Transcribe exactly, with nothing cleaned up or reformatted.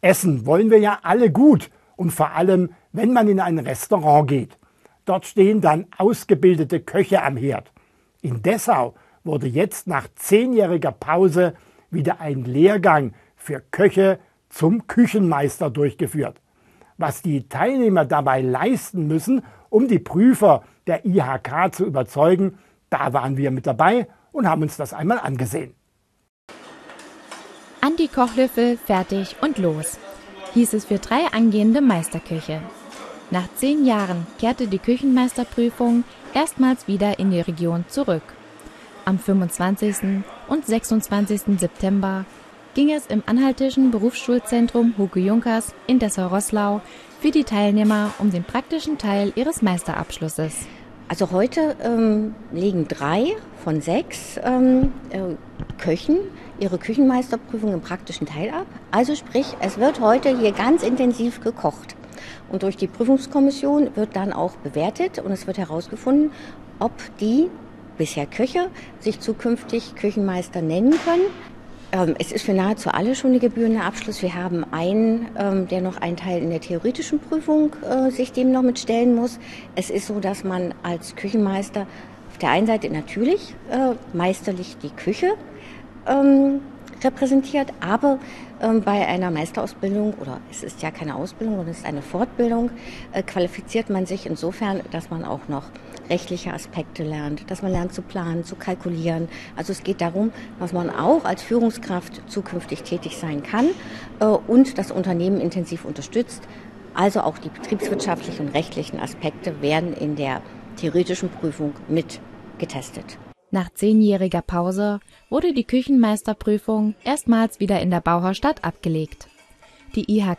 Essen wollen wir ja alle gut und vor allem, wenn man in ein Restaurant geht. Dort stehen dann ausgebildete Köche am Herd. In Dessau wurde jetzt nach zehnjähriger Pause wieder ein Lehrgang für Köche zum Küchenmeister durchgeführt. Was die Teilnehmer dabei leisten müssen, um die Prüfer der I H K zu überzeugen, da waren wir mit dabei und haben uns das einmal angesehen. An die Kochlöffel, fertig und los, hieß es für drei angehende Meisterköche. Nach zehn Jahren kehrte die Küchenmeisterprüfung erstmals wieder in die Region zurück. Am fünfundzwanzigsten und sechsundzwanzigsten September ging es im Anhaltischen Berufsschulzentrum Hugo Junkers in Dessau-Roßlau für die Teilnehmer um den praktischen Teil ihres Meisterabschlusses. Also heute ähm, legen drei von sechs ähm, äh, Köchen ihre Küchenmeisterprüfung im praktischen Teil ab. Also sprich, es wird heute hier ganz intensiv gekocht. Und durch die Prüfungskommission wird dann auch bewertet und es wird herausgefunden, ob die bisher Köche sich zukünftig Küchenmeister nennen können. Ähm, es ist für nahezu alle schon der gebührende Abschluss. Wir haben einen, ähm, der noch einen Teil in der theoretischen Prüfung äh, sich dem noch mitstellen muss. Es ist so, dass man als Küchenmeister auf der einen Seite natürlich äh, meisterlich die Küche ähm, repräsentiert, aber ähm, bei einer Meisterausbildung, oder es ist ja keine Ausbildung, sondern es ist eine Fortbildung, äh, qualifiziert man sich insofern, dass man auch noch rechtliche Aspekte lernt, dass man lernt zu planen, zu kalkulieren. Also es geht darum, dass man auch als Führungskraft zukünftig tätig sein kann äh, und das Unternehmen intensiv unterstützt. Also auch die betriebswirtschaftlichen und rechtlichen Aspekte werden in der theoretischen Prüfung mit getestet. Nach zehnjähriger Pause wurde die Küchenmeisterprüfung erstmals wieder in der Bauhausstadt abgelegt. Die I H